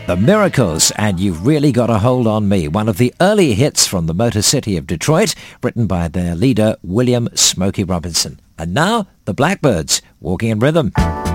The Miracles and You've Really Got a Hold on Me, one of the early hits from the Motor City of Detroit, written by their leader William Smokey Robinson. And now, the Blackbyrds, Walking in Rhythm.